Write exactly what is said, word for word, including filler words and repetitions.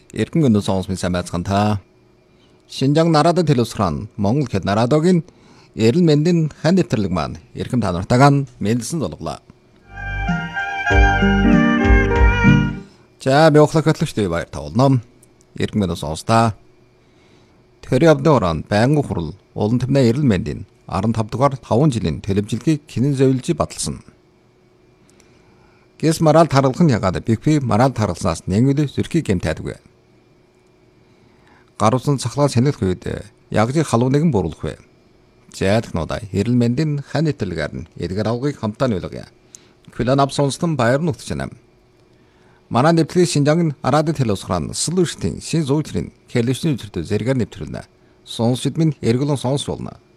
Эргэн өнөө сонсмын сайн байцгаана та. Шинжаан нарадад төлөвсрөн Монгол хэд нарадогийн эрүүл мэндийн хань нэвтрэлэг маань эрхэм та нартайгаа мэдлсэн золглоо. За би ухлах хөтлөгчтэй баяр тавуулна. Эргэн өнөө сонстаа. Төрийн явдны орон байнгын хурал улан төвний эрүүл мэндийн арван тав дугаар таван жилийн төлөвлөгийг хинэн зөвлөж баталсан. Гэс марал таргалах нь ягаад бихви марал таргалснаас нэнгүүд зүрхий гэмтээдгүй. Гаруйсан цахлаа сэнэлэх үед ягжи халуун нэгэн буруулах вэ. Зайлхнуудаа эрүүл мэндийн хань нэвтрэлгээр нь эдгээр авгыг хамтаа нөлөөгөө. Квилан абсонстон баяр нутгчнаа. Манай нэвтрэлийг Шинжаан нарадад төлөвсрөн сүлүүртийн шин зүйтрийн хэлшний өчтөр зэрэгээр нэвтрүүлнэ. Сонсчид минь эргэлэн сонсуулна.